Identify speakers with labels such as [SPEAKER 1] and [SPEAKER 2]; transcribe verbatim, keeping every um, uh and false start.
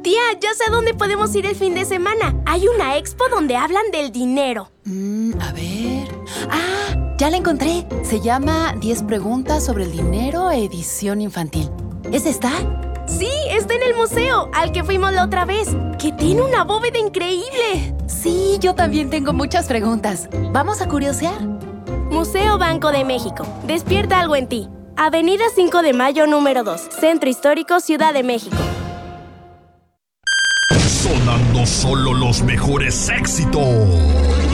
[SPEAKER 1] Tía, ya sé a dónde podemos ir el fin de semana. Hay una expo donde hablan del dinero.
[SPEAKER 2] Mm, a ver... ¡Ah! Ya la encontré. Se llama diez preguntas sobre el dinero, edición infantil. ¿Es esta?
[SPEAKER 1] Sí, está en el museo, al que fuimos la otra vez, que tiene una bóveda increíble.
[SPEAKER 2] Sí, yo también tengo muchas preguntas. ¿Vamos a curiosear?
[SPEAKER 1] Museo Banco de México. Despierta algo en ti. Avenida cinco de Mayo, número dos. Centro Histórico, Ciudad de México.
[SPEAKER 3] Sonando solo los mejores éxitos.